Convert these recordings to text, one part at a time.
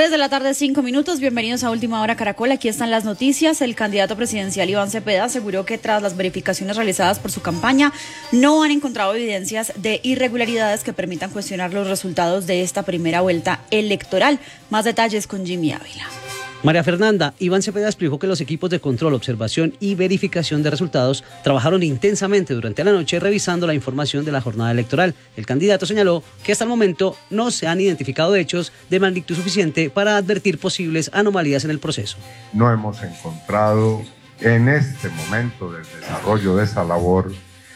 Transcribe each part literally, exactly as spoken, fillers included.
tres de la tarde, cinco minutos. Bienvenidos a Última Hora Caracol. Aquí están las noticias. El candidato presidencial Iván Cepeda aseguró que tras las verificaciones realizadas por su campaña, no han encontrado evidencias de irregularidades que permitan cuestionar los resultados de esta primera vuelta electoral. Más detalles con Jimmy Ávila. María Fernanda, Iván Cepeda explicó que los equipos de control, observación y verificación de resultados trabajaron intensamente durante la noche revisando la información de la jornada electoral. El candidato señaló que hasta el momento no se han identificado hechos de magnitud suficiente para advertir posibles anomalías en el proceso. No hemos encontrado en este momento del desarrollo de esa labor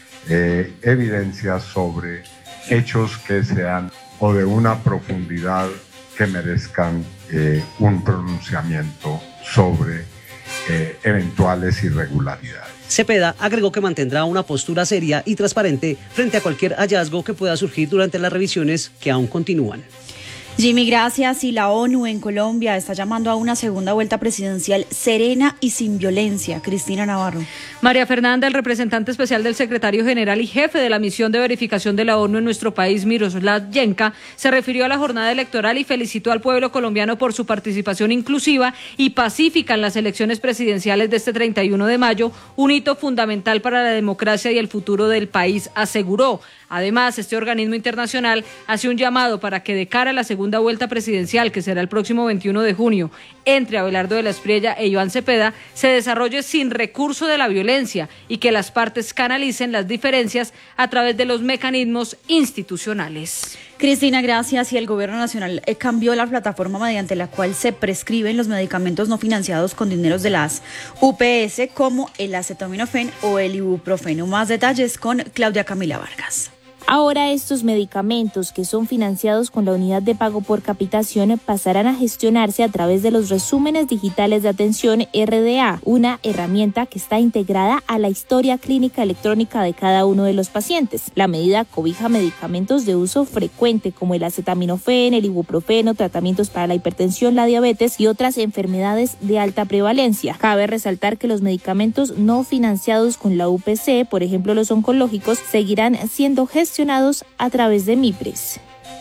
eh, evidencias sobre hechos que sean o de una profundidad que merezcan eh, un pronunciamiento sobre eh, eventuales irregularidades. Cepeda agregó que mantendrá una postura seria y transparente frente a cualquier hallazgo que pueda surgir durante las revisiones que aún continúan. Jimmy, gracias. Y la ONU en Colombia está llamando a una segunda vuelta presidencial serena y sin violencia. Cristina Navarro. María Fernanda, el representante especial del secretario general y jefe de la misión de verificación de la ONU en nuestro país, Miroslav Yenka, se refirió a la jornada electoral y felicitó al pueblo colombiano por su participación inclusiva y pacífica en las elecciones presidenciales de este treinta y uno de mayo, un hito fundamental para la democracia y el futuro del país, aseguró. Además, este organismo internacional hace un llamado para que de cara a la segunda vuelta presidencial, que será el próximo veintiuno de junio, entre Abelardo de la Espriella e Iván Cepeda, se desarrolle sin recurso de la violencia y que las partes canalicen las diferencias a través de los mecanismos institucionales. Cristina, gracias. Y el Gobierno Nacional eh, cambió la plataforma mediante la cual se prescriben los medicamentos no financiados con dineros de las U P S, como el acetaminofén o el ibuprofeno. Más detalles con Claudia Camila Vargas. Ahora estos medicamentos que son financiados con la unidad de pago por capitación pasarán a gestionarse a través de los resúmenes digitales de atención R D A, una herramienta que está integrada a la historia clínica electrónica de cada uno de los pacientes. La medida cobija medicamentos de uso frecuente como el acetaminofén, el ibuprofeno, tratamientos para la hipertensión, la diabetes y otras enfermedades de alta prevalencia. Cabe resaltar que los medicamentos no financiados con la U P C, por ejemplo los oncológicos, seguirán siendo gestionados a través de MIPRES.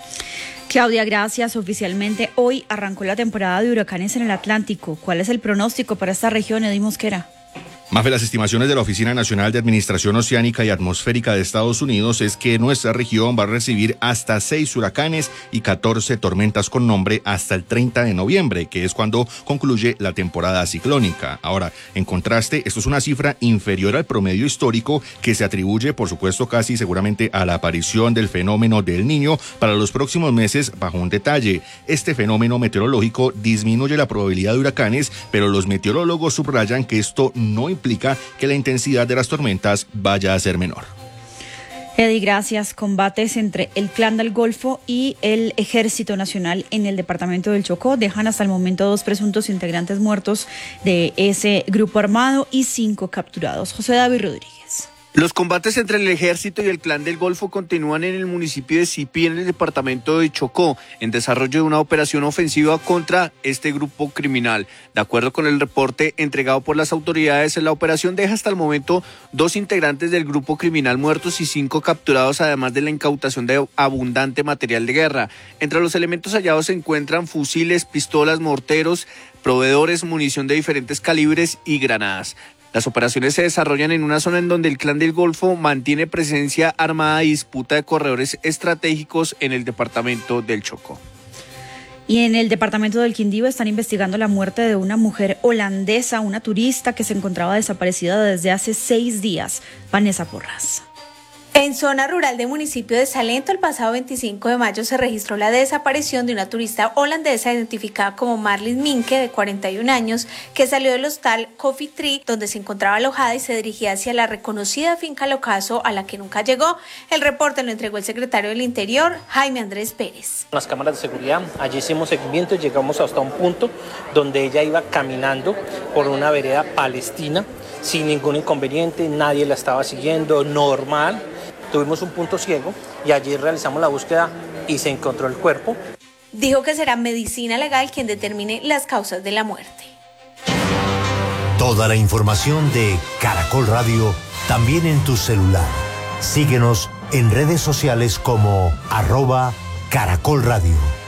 Claudia, gracias. Oficialmente hoy arrancó la temporada de huracanes en el Atlántico. ¿Cuál es el pronóstico para esta región, Eddy Mosquera? Mafe, las estimaciones de la Oficina Nacional de Administración Oceánica y Atmosférica de Estados Unidos es que nuestra región va a recibir hasta seis huracanes y catorce tormentas con nombre hasta el treinta de noviembre, que es cuando concluye la temporada ciclónica. Ahora, en contraste, esto es una cifra inferior al promedio histórico que se atribuye, por supuesto, casi seguramente a la aparición del fenómeno del Niño para los próximos meses, bajo un detalle. Este fenómeno meteorológico disminuye la probabilidad de huracanes, pero los meteorólogos subrayan que esto no implica implica que la intensidad de las tormentas vaya a ser menor. Eddy, gracias. Combates entre el Clan del Golfo y el Ejército Nacional en el departamento del Chocó dejan hasta el momento dos presuntos integrantes muertos de ese grupo armado y cinco capturados. José David Rodríguez. Los combates entre el ejército y el Clan del Golfo continúan en el municipio de Sipí, en el departamento de Chocó, en desarrollo de una operación ofensiva contra este grupo criminal. De acuerdo con el reporte entregado por las autoridades, la operación deja hasta el momento dos integrantes del grupo criminal muertos y cinco capturados, además de la incautación de abundante material de guerra. Entre los elementos hallados se encuentran fusiles, pistolas, morteros, proveedores, munición de diferentes calibres y granadas. Las operaciones se desarrollan en una zona en donde el Clan del Golfo mantiene presencia armada y disputa de corredores estratégicos en el departamento del Chocó. Y en el departamento del Quindío están investigando la muerte de una mujer holandesa, una turista que se encontraba desaparecida desde hace seis días. Vanessa Porras. En zona rural del municipio de Salento, el pasado veinticinco de mayo se registró la desaparición de una turista holandesa identificada como Marlene Minke, de cuarenta y un años, que salió del hostal Coffee Tree, donde se encontraba alojada, y se dirigía hacia la reconocida finca Locaso, a la que nunca llegó. El reporte lo entregó el secretario del Interior, Jaime Andrés Pérez. Las cámaras de seguridad, allí hicimos seguimiento y llegamos hasta un punto donde ella iba caminando por una vereda palestina sin ningún inconveniente, nadie la estaba siguiendo, normal. Tuvimos un punto ciego y allí realizamos la búsqueda y se encontró el cuerpo. Dijo que será medicina legal quien determine las causas de la muerte. Toda la información de Caracol Radio también en tu celular. Síguenos en redes sociales como arroba Caracol Radio.